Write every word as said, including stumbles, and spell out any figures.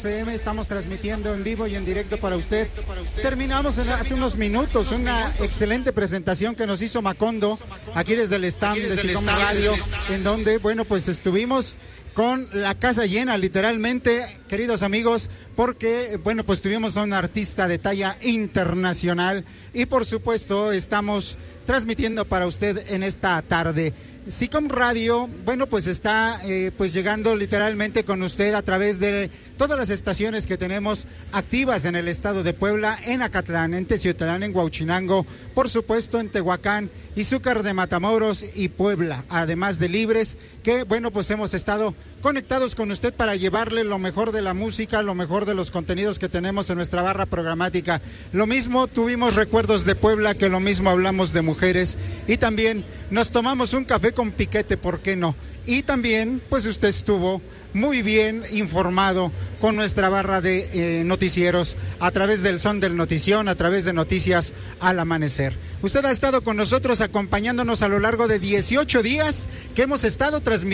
F M, estamos transmitiendo en vivo y en directo para usted. Terminamos en, hace unos minutos una excelente presentación que nos hizo Macondo aquí desde el stand de Sicom Radio, en donde, bueno, pues estuvimos con la casa llena, literalmente, queridos amigos, porque, bueno, pues tuvimos a un artista de talla internacional y, por supuesto, estamos transmitiendo para usted en esta tarde. Sicom Radio, bueno, pues está eh, pues llegando literalmente con usted a través de todas las estaciones que tenemos activas en el estado de Puebla, en Acatlán, en Teciutlán, en Huauchinango, por supuesto en Tehuacán, Izúcar de Matamoros y Puebla, además de Libres, que bueno, pues hemos estado conectados con usted para llevarle lo mejor de la música, lo mejor de los contenidos que tenemos en nuestra barra programática. Lo mismo tuvimos recuerdos de Puebla, que lo mismo hablamos de mujeres, y también nos tomamos un café con piquete, ¿por qué no? Y también, pues usted estuvo muy bien informado con nuestra barra de eh, noticieros a través del Son del Notición, a través de Noticias al Amanecer. Usted ha estado con nosotros acompañándonos a lo largo de dieciocho días que hemos estado transmitiendo